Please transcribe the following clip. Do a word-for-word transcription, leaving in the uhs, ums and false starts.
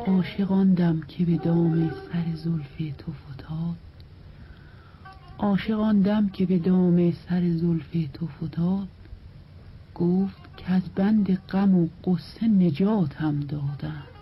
عاشق آن دم که به دام سر زلف تو فتاد، عاشق آن دم که به دام سر زلف تو فتاد، گفت که از بند غم و غصه نجاتم دادند.